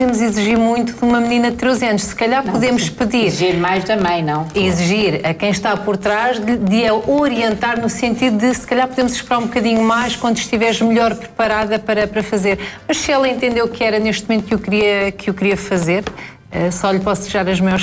podemos exigir muito de uma menina de 13 anos. Se calhar podemos pedir... Exigir mais também, não? Exigir a quem está por trás de a orientar no sentido de, se calhar podemos esperar um bocadinho mais quando estiveres melhor preparada para fazer. Mas se ela entendeu que era neste momento que o queria fazer, só lhe posso desejar as maiores